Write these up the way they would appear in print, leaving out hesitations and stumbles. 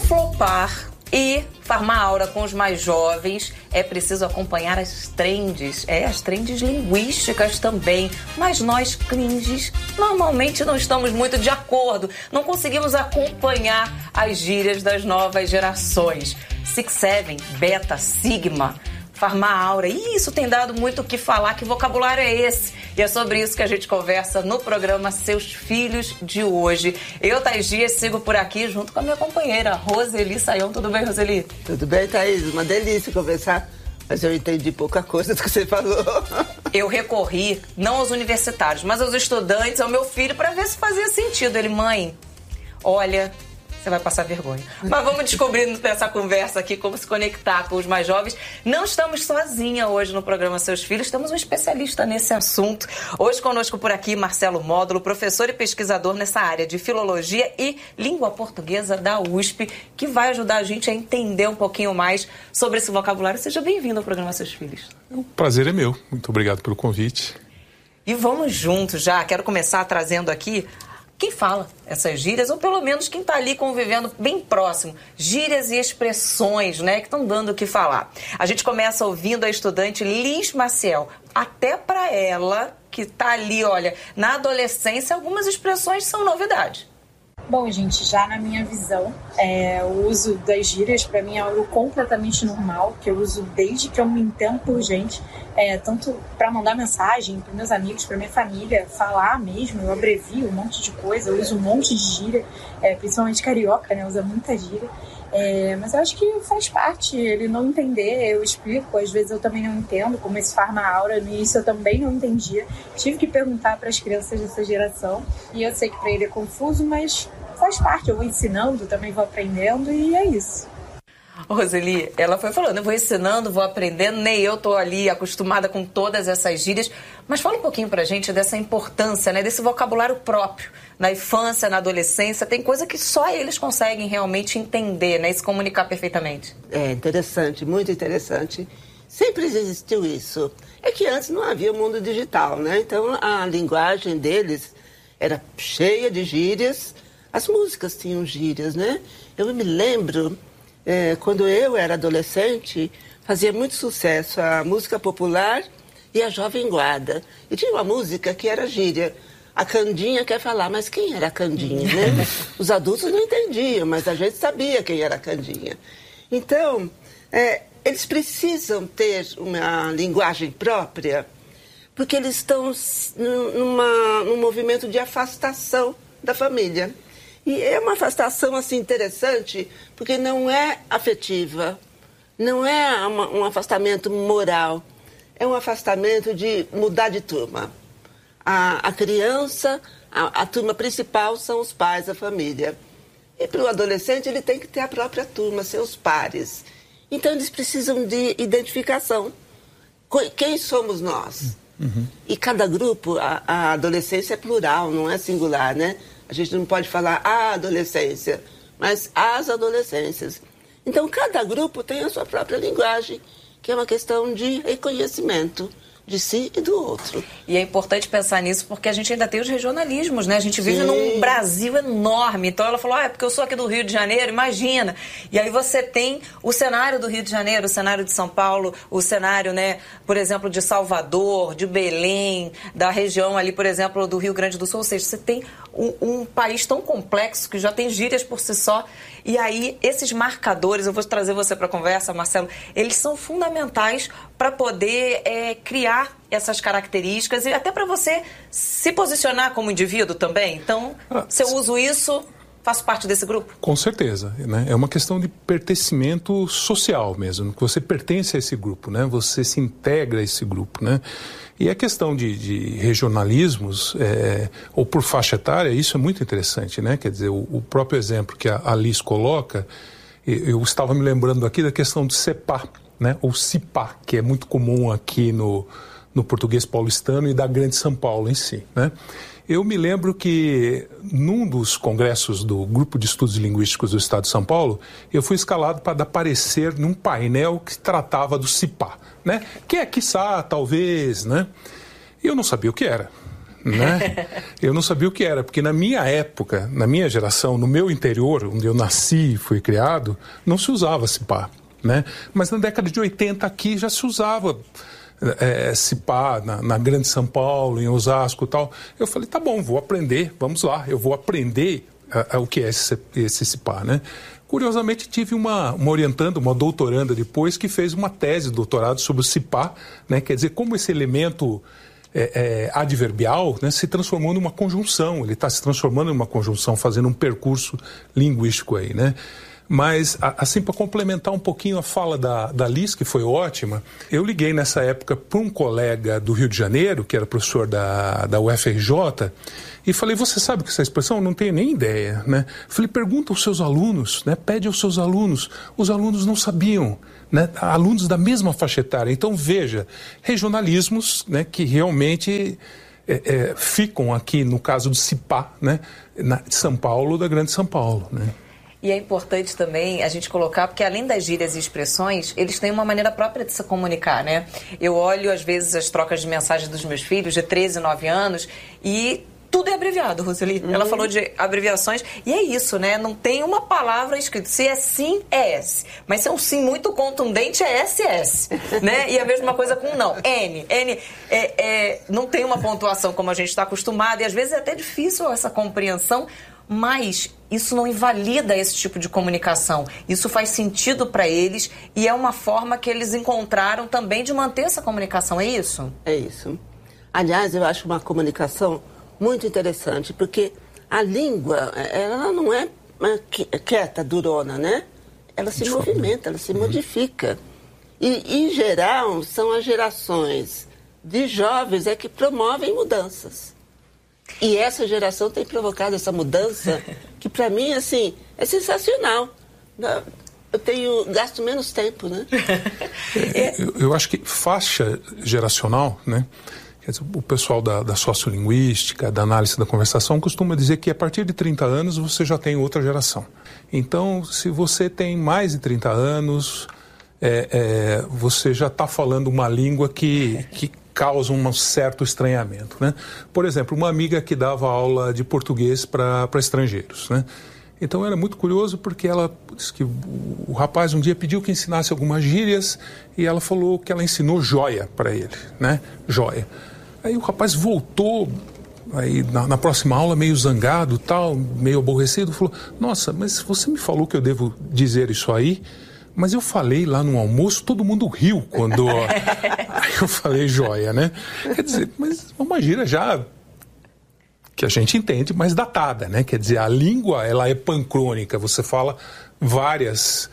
flopar e farmar aura com os mais jovens, é preciso acompanhar as trends, as trends linguísticas também. Mas nós, cringes, normalmente não estamos muito de acordo, não conseguimos acompanhar as gírias das novas gerações. 6-7, Beta, Sigma, farmar aura, e isso tem dado muito o que falar. Que vocabulário é esse? E é sobre isso que a gente conversa no programa Seus Filhos de hoje. Eu, Thaís Dias, sigo por aqui junto com a minha companheira, Roseli Sayão. Tudo bem, Roseli? Tudo bem, Thaís? Uma delícia conversar, mas eu entendi pouca coisa do que você falou. Eu recorri, não aos universitários, mas aos estudantes, ao meu filho, para ver se fazia sentido. Ele, mãe, olha, você vai passar vergonha. Mas vamos descobrindo nessa conversa aqui como se conectar com os mais jovens. Não estamos sozinha hoje no programa Seus Filhos, temos um especialista nesse assunto. Hoje conosco por aqui, Marcelo Módulo, professor e pesquisador nessa área de filologia e língua portuguesa da USP, que vai ajudar a gente a entender um pouquinho mais sobre esse vocabulário. Seja bem-vindo ao programa Seus Filhos. O prazer é meu. Muito obrigado pelo convite. E vamos juntos já. Quero começar trazendo aqui quem fala essas gírias, ou pelo menos quem está ali convivendo bem próximo. Gírias e expressões, né, que estão dando o que falar. A gente começa ouvindo a estudante Liz Maciel. Até para ela, que está ali, olha, na adolescência, algumas expressões são novidade. Bom, gente, já na minha visão, o uso das gírias para mim é algo completamente normal, que eu uso desde que eu me entendo por gente, tanto para mandar mensagem para meus amigos, para minha família, falar mesmo, eu abrevio um monte de coisa, eu uso um monte de gíria, principalmente carioca, né, usa muita gíria. Mas eu acho que faz parte ele não entender, eu explico, às vezes eu também não entendo, como esse farma aura, no início eu também não entendia, tive que perguntar para as crianças dessa geração, e eu sei que para ele é confuso, mas faz parte, eu vou ensinando, também vou aprendendo, e é isso. Roseli, ela foi falando, eu vou ensinando, vou aprendendo, nem eu tô ali acostumada com todas essas gírias, mas fala um pouquinho pra gente dessa importância, né, desse vocabulário próprio, na infância, na adolescência, tem coisa que só eles conseguem realmente entender, né, e se comunicar perfeitamente. É interessante, muito interessante. Sempre existiu isso. É que antes não havia o mundo digital, né, então a linguagem deles era cheia de gírias, as músicas tinham gírias, né, eu me lembro... quando eu era adolescente, fazia muito sucesso a música popular e a Jovem Guarda. E tinha uma música que era gíria. A Candinha quer falar, mas quem era a Candinha, né? Os adultos não entendiam, mas a gente sabia quem era a Candinha. Então, eles precisam ter uma linguagem própria, porque eles estão num movimento de afastação da família. E é uma afastação assim, interessante, porque não é afetiva, não é um afastamento moral, é um afastamento de mudar de turma. A criança, a turma principal são os pais, a família. E para o adolescente ele tem que ter a própria turma, seus pares. Então eles precisam de identificação. Quem somos nós? Uhum. E cada grupo, a adolescência é plural, não é singular, né? A gente não pode falar a adolescência, mas as adolescências. Então, cada grupo tem a sua própria linguagem, que é uma questão de reconhecimento de si e do outro. E é importante pensar nisso porque a gente ainda tem os regionalismos, né? A gente vive num Brasil enorme. Então ela falou, é porque eu sou aqui do Rio de Janeiro, imagina. E aí você tem o cenário do Rio de Janeiro, o cenário de São Paulo, o cenário, né, por exemplo, de Salvador, de Belém, da região ali, por exemplo, do Rio Grande do Sul. Ou seja, você tem um país tão complexo que já tem gírias por si só. E aí, esses marcadores, eu vou trazer você para a conversa, Marcelo, eles são fundamentais para poder criar essas características e até para você se posicionar como indivíduo também. Então, se eu uso isso, faço parte desse grupo? Com certeza, né? É uma questão de pertencimento social mesmo, que você pertence a esse grupo, né? Você se integra a esse grupo, né? E a questão de regionalismos, ou por faixa etária, isso é muito interessante, né? Quer dizer, o próprio exemplo que a Liz coloca, eu estava me lembrando aqui da questão do CEPA, né? Ou CIPA, que é muito comum aqui no português paulistano e da Grande São Paulo em si, né? Eu me lembro que num dos congressos do Grupo de Estudos Linguísticos do Estado de São Paulo, eu fui escalado para dar parecer num painel que tratava do CIPA, né? Que é quiçá, talvez, né? E eu não sabia o que era. né? Eu não sabia o que era, porque na minha época, na minha geração, no meu interior, onde eu nasci e fui criado, não se usava cipá, né? Mas na década de 80 aqui já se usava cipá na Grande São Paulo, em Osasco e tal. Eu falei, tá bom, vou aprender, vamos lá, eu vou aprender o que é esse cipá, né? Curiosamente, tive uma orientanda, uma doutoranda depois, que fez uma tese de doutorado sobre o cipá, né? Quer dizer, como esse elemento adverbial, né, se transformou numa conjunção, ele está se transformando em uma conjunção, fazendo um percurso linguístico aí, né? Mas, assim, para complementar um pouquinho a fala da Liz, que foi ótima, eu liguei nessa época para um colega do Rio de Janeiro, que era professor da UFRJ, e falei, você sabe que essa expressão? Eu não tenho nem ideia, né? Falei, pergunta aos seus alunos, né? Pede aos seus alunos. Os alunos não sabiam, né? Alunos da mesma faixa etária. Então, veja, regionalismos, né, que realmente ficam aqui, no caso do cipá, né, de São Paulo, da Grande São Paulo, né? E é importante também a gente colocar, porque além das gírias e expressões, eles têm uma maneira própria de se comunicar, né? Eu olho, às vezes, as trocas de mensagens dos meus filhos, de 13, 9 anos, e tudo é abreviado, Roseli. Ela falou de abreviações, e é isso, né? Não tem uma palavra escrita. Se é sim, é S. Mas se é um sim muito contundente, é SS, né? E a mesma coisa com não. N. Não tem uma pontuação como a gente está acostumado, e às vezes é até difícil essa compreensão, mas isso não invalida esse tipo de comunicação. Isso faz sentido para eles e é uma forma que eles encontraram também de manter essa comunicação, é isso? É isso. Aliás, eu acho uma comunicação muito interessante, porque a língua, ela não é quieta, durona, né? Ela se movimenta, ela se modifica. E, em geral, são as gerações de jovens que promovem mudanças. E essa geração tem provocado essa mudança que, para mim, assim, é sensacional. Eu gasto menos tempo, né? Eu acho que faixa geracional, né? Quer dizer, o pessoal da sociolinguística, da análise da conversação, costuma dizer que a partir de 30 anos você já tem outra geração. Então, se você tem mais de 30 anos, você já está falando uma língua que causa um certo estranhamento, né? Por exemplo, uma amiga que dava aula de português para estrangeiros, né? Então era muito curioso porque ela disse que o rapaz um dia pediu que ensinasse algumas gírias e ela falou que ela ensinou joia para ele, né? Joia. Aí o rapaz voltou aí na próxima aula meio zangado, tal, meio aborrecido, falou, nossa, mas você me falou que eu devo dizer isso aí? Mas eu falei lá no almoço, todo mundo riu quando aí eu falei joia, né? Quer dizer, mas é uma gíria já que a gente entende, mas datada, né? Quer dizer, a língua, ela é pancrônica, você fala várias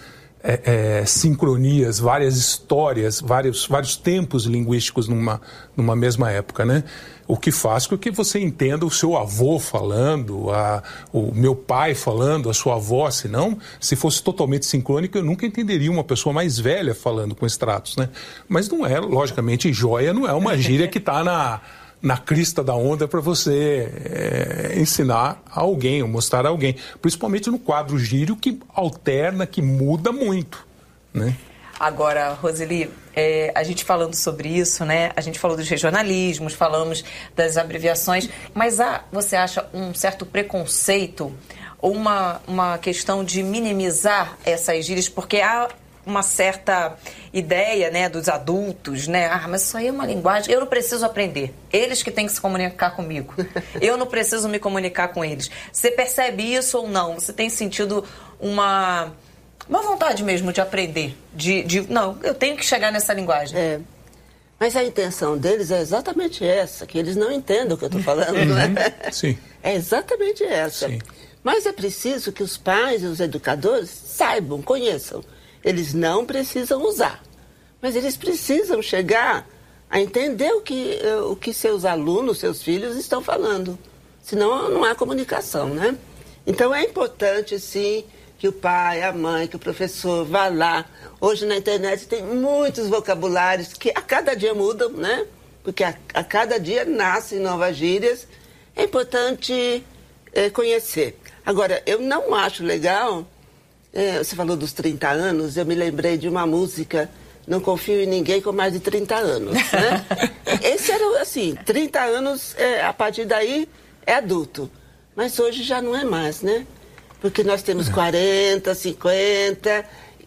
sincronias, várias histórias, vários tempos linguísticos numa mesma época, né? O que faz com que você entenda o seu avô falando, o meu pai falando, a sua avó, senão, se fosse totalmente sincrônico, eu nunca entenderia uma pessoa mais velha falando com extratos, né? Mas não é, logicamente, joia não é uma gíria que está na crista da onda para você ensinar a alguém, ou mostrar a alguém. Principalmente no quadro gírio que alterna, que muda muito, né? Agora, Roseli, a gente falando sobre isso, né? A gente falou dos regionalismos, falamos das abreviações, mas você acha um certo preconceito ou uma questão de minimizar essas gírias? Porque há uma certa ideia, né, dos adultos, né? Mas isso aí é uma linguagem, eu não preciso aprender. Eles que têm que se comunicar comigo. Eu não preciso me comunicar com eles. Você percebe isso ou não? Você tem sentido uma vontade mesmo de aprender? Não, eu tenho que chegar nessa linguagem. Mas a intenção deles é exatamente essa, que eles não entendam o que eu estou falando, né? Sim. É exatamente essa. Sim. Mas é preciso que os pais e os educadores saibam, conheçam. Eles não precisam usar, mas eles precisam chegar a entender o que seus alunos, seus filhos estão falando. Senão não há comunicação, né? Então é importante, sim, que o pai, a mãe, que o professor vá lá. Hoje na internet tem muitos vocabulários que a cada dia mudam, né? Porque a cada dia nascem novas gírias. É importante conhecer. Agora, eu não acho legal... você falou dos 30 anos, eu me lembrei de uma música não confio em ninguém com mais de 30 anos, né? Esse era, assim, 30 anos, a partir daí é adulto. Mas hoje já não é mais, né? Porque nós temos 40, 50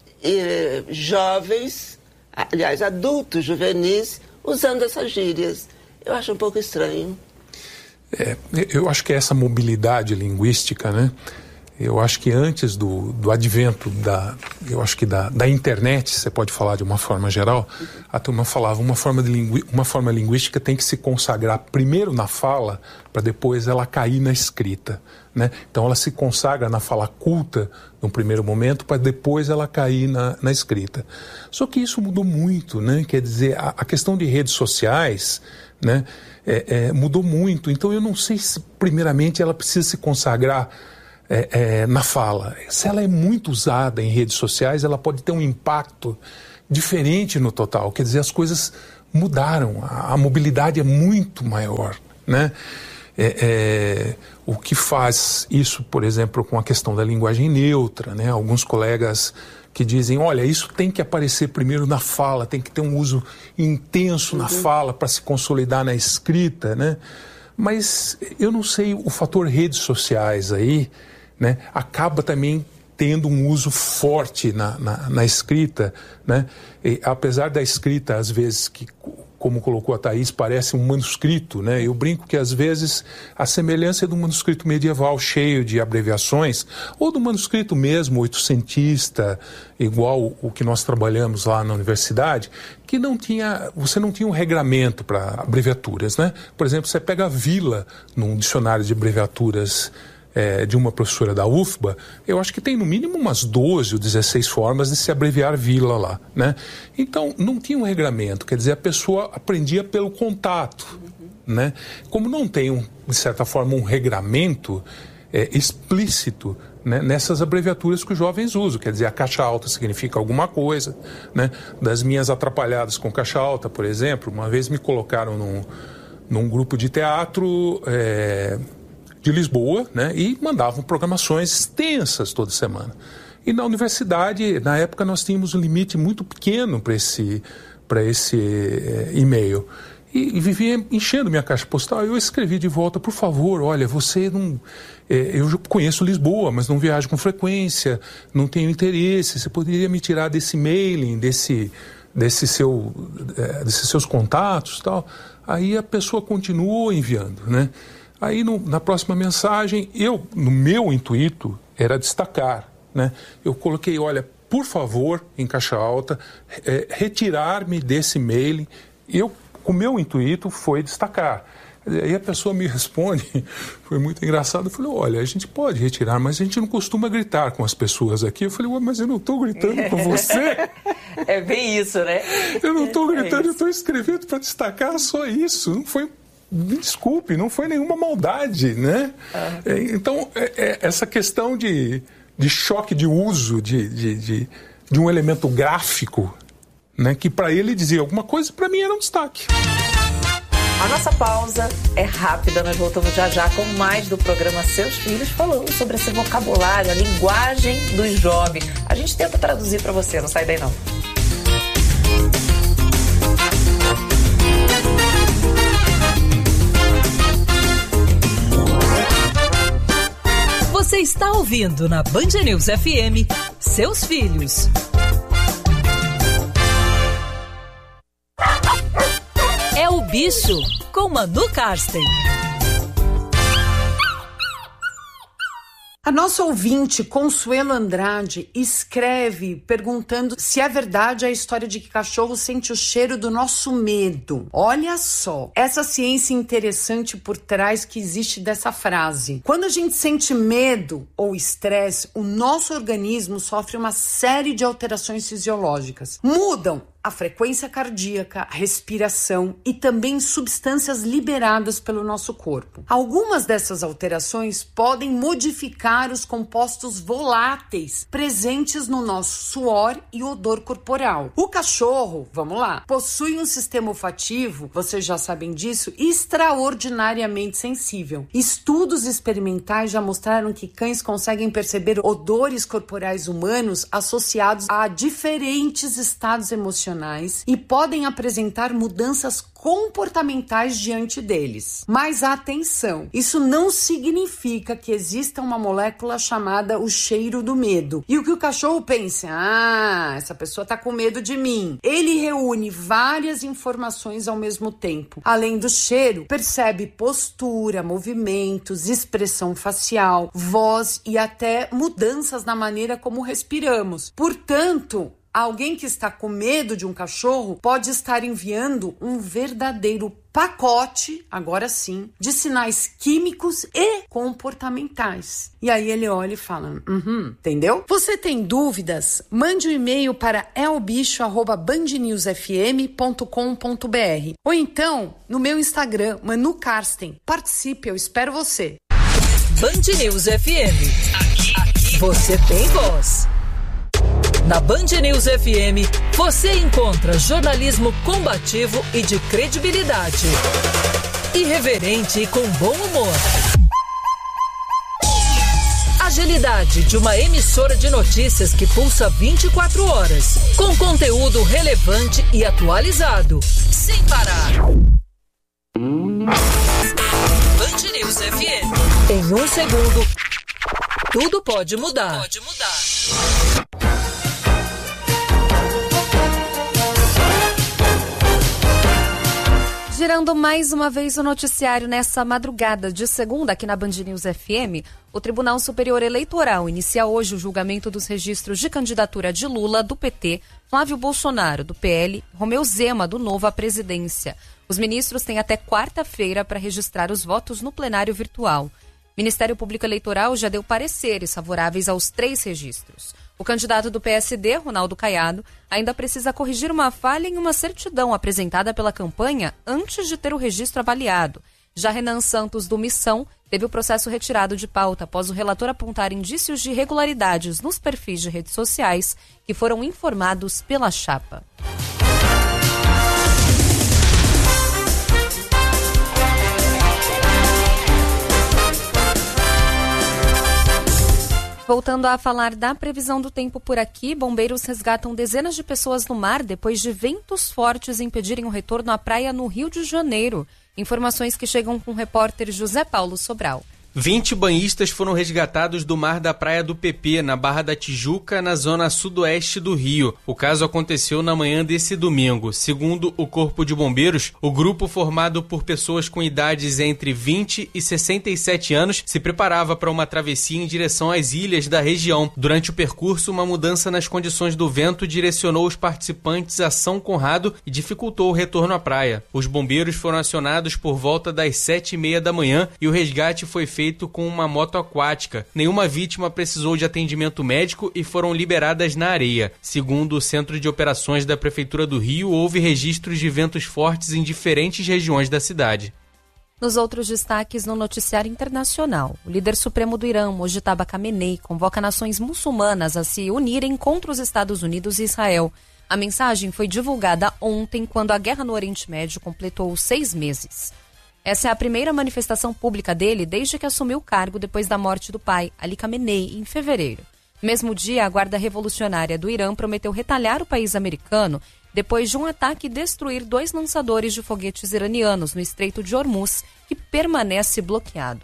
jovens, aliás, adultos, juvenis, usando essas gírias. Eu acho um pouco estranho. Eu acho que essa mobilidade linguística, né? Eu acho que antes do advento da internet, você pode falar de uma forma geral, a turma falava uma forma linguística tem que se consagrar primeiro na fala, para depois ela cair na escrita, né? Então ela se consagra na fala culta, num primeiro momento, para depois ela cair na escrita. Só que isso mudou muito, né? Quer dizer, a questão de redes sociais, né? Mudou muito. Então eu não sei se primeiramente ela precisa se consagrar na fala. Se ela é muito usada em redes sociais, ela pode ter um impacto diferente no total. Quer dizer, as coisas mudaram, a mobilidade é muito maior, né? O que faz isso, por exemplo, com a questão da linguagem neutra, né? Alguns colegas que dizem, olha, isso tem que aparecer primeiro na fala, tem que ter um uso intenso na fala para se consolidar na escrita, né? Mas eu não sei, o fator redes sociais aí, né, acaba também tendo um uso forte na escrita, né? E, apesar da escrita, às vezes, que, como colocou a Thaís, parece um manuscrito, né? Eu brinco que, às vezes, a semelhança é do manuscrito medieval cheio de abreviações, ou do manuscrito mesmo, oitocentista, igual o que nós trabalhamos lá na universidade, que você não tinha um regramento para abreviaturas, né? Por exemplo, você pega a vila num dicionário de abreviaturas de uma professora da UFBA, eu acho que tem no mínimo umas 12 ou 16 formas de se abreviar vila lá, né? Então, não tinha um regramento, quer dizer, a pessoa aprendia pelo contato, né? Como não tem, de certa forma, um regramento explícito, né, nessas abreviaturas que os jovens usam, quer dizer, a caixa alta significa alguma coisa, né? Das minhas atrapalhadas com caixa alta, por exemplo, uma vez me colocaram num grupo de teatro de Lisboa, né, e mandavam programações extensas toda semana. E na universidade, na época, nós tínhamos um limite muito pequeno para esse e-mail. E vivia enchendo minha caixa postal. Eu escrevi de volta, por favor, olha, você não... eu conheço Lisboa, mas não viajo com frequência, não tenho interesse, você poderia me tirar desse mailing, desses seus contatos e tal. Aí a pessoa continuou enviando, né? Aí, na próxima mensagem, no meu intuito, era destacar, né? Eu coloquei, olha, por favor, em caixa alta, retirar-me desse e-mail. O meu intuito foi destacar. Aí a pessoa me responde, foi muito engraçado, eu falei, olha, a gente pode retirar, mas a gente não costuma gritar com as pessoas aqui. Eu falei, mas eu não estou gritando com você. É bem isso, né? Eu não estou gritando, eu estou escrevendo para destacar só isso, não foi... Me desculpe, não foi nenhuma maldade, né? Então, essa questão de choque de uso de um elemento gráfico, né, que para ele dizia alguma coisa, para mim era um destaque. A nossa pausa é rápida, nós voltamos já já com mais do programa Seus Filhos, falando sobre esse vocabulário, a linguagem dos jovens. A gente tenta traduzir para você, não sai daí não. Você está ouvindo na Band News FM, Seus Filhos. É o Bicho, com Manu Karsten. A nossa ouvinte, Consuelo Andrade, escreve perguntando se é verdade a história de que cachorro sente o cheiro do nosso medo. Olha só, essa ciência interessante por trás que existe dessa frase. Quando a gente sente medo ou estresse, o nosso organismo sofre uma série de alterações fisiológicas. Mudam a frequência cardíaca, a respiração e também substâncias liberadas pelo nosso corpo. Algumas dessas alterações podem modificar os compostos voláteis presentes no nosso suor e odor corporal. O cachorro, vamos lá, possui um sistema olfativo, vocês já sabem disso, extraordinariamente sensível. Estudos experimentais já mostraram que cães conseguem perceber odores corporais humanos associados a diferentes estados emocionais emocionais e podem apresentar mudanças comportamentais diante deles. Mas atenção, isso não significa que exista uma molécula chamada o cheiro do medo. E o que o cachorro pensa? Essa pessoa tá com medo de mim. Ele reúne várias informações ao mesmo tempo. Além do cheiro, percebe postura, movimentos, expressão facial, voz e até mudanças na maneira como respiramos. Portanto, alguém que está com medo de um cachorro pode estar enviando um verdadeiro pacote, agora sim, de sinais químicos e comportamentais. E aí ele olha e fala, entendeu? Você tem dúvidas? Mande um e-mail para elbicho@bandnewsfm.com.br ou então no meu Instagram, Manu Karsten. Participe, eu espero você. Band News FM. Aqui você tem voz. Na Band News FM, você encontra jornalismo combativo e de credibilidade. Irreverente e com bom humor. Agilidade de uma emissora de notícias que pulsa 24 horas, com conteúdo relevante e atualizado, sem parar. Band News FM. Em um segundo, tudo pode mudar. Girando mais uma vez o noticiário nessa madrugada de segunda aqui na Band News FM, o Tribunal Superior Eleitoral inicia hoje o julgamento dos registros de candidatura de Lula, do PT, Flávio Bolsonaro, do PL, Romeu Zema, do Novo, à presidência. Os ministros têm até quarta-feira para registrar os votos no plenário virtual. O Ministério Público Eleitoral já deu pareceres favoráveis aos 3 registros. O candidato do PSD, Ronaldo Caiado, ainda precisa corrigir uma falha em uma certidão apresentada pela campanha antes de ter o registro avaliado. Já Renan Santos, do Missão, teve o processo retirado de pauta após o relator apontar indícios de irregularidades nos perfis de redes sociais que foram informados pela chapa. Voltando a falar da previsão do tempo por aqui, bombeiros resgatam dezenas de pessoas no mar depois de ventos fortes impedirem o retorno à praia no Rio de Janeiro. Informações que chegam com o repórter José Paulo Sobral. 20 banhistas foram resgatados do mar da Praia do PP, na Barra da Tijuca, na zona sudoeste do Rio. O caso aconteceu na manhã desse domingo. Segundo o Corpo de Bombeiros, o grupo, formado por pessoas com idades entre 20 e 67 anos, se preparava para uma travessia em direção às ilhas da região. Durante o percurso, uma mudança nas condições do vento direcionou os participantes a São Conrado e dificultou o retorno à praia. Os bombeiros foram acionados por volta das 7h30 da manhã e o resgate foi feito com uma moto aquática. Nenhuma vítima precisou de atendimento médico e foram liberadas na areia. Segundo o Centro de Operações da Prefeitura do Rio, houve registros de ventos fortes em diferentes regiões da cidade. Nos outros destaques no noticiário internacional, o líder supremo do Irã, Mojtaba Khamenei, convoca nações muçulmanas a se unirem contra os Estados Unidos e Israel. A mensagem foi divulgada ontem, quando a guerra no Oriente Médio completou 6 meses. Essa é a primeira manifestação pública dele desde que assumiu o cargo depois da morte do pai, Ali Khamenei, em fevereiro. No mesmo dia, a Guarda Revolucionária do Irã prometeu retalhar o país americano depois de um ataque e destruir 2 lançadores de foguetes iranianos no Estreito de Hormuz, que permanece bloqueado.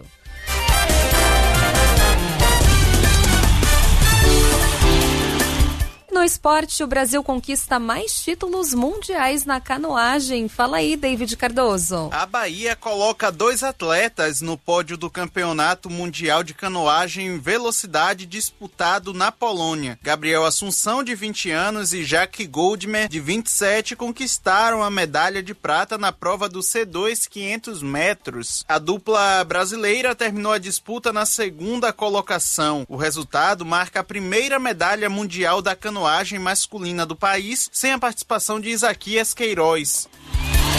No esporte, o Brasil conquista mais títulos mundiais na canoagem. Fala aí, David Cardoso. A Bahia coloca 2 atletas no pódio do Campeonato Mundial de Canoagem em Velocidade disputado na Polônia. Gabriel Assunção, de 20 anos, e Jack Goldmer, de 27, conquistaram a medalha de prata na prova do C2 500 metros. A dupla brasileira terminou a disputa na 2ª colocação. O resultado marca a primeira medalha mundial da canoagem masculina do país, sem a participação de Isaquias Queiroz.